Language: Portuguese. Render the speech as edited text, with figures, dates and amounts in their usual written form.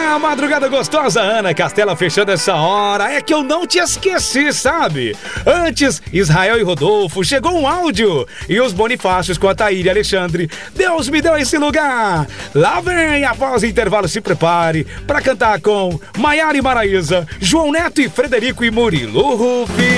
Madrugada gostosa, Ana Castela fechando essa hora. É que eu não te esqueci, sabe? Antes, Israel e Rodolfo, chegou um áudio. E os Bonifácios com a Taíra e Alexandre. Deus me deu esse lugar. Lá vem, após o intervalo, se prepare pra cantar com Maiara e Maraísa, João Neto e Frederico e Murilo Rufi.